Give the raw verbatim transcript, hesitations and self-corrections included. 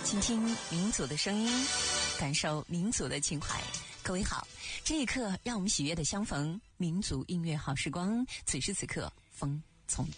倾听民族的声音，感受民族的情怀。各位好，这一刻让我们喜悦的相逢，民族音乐好时光，此时此刻风从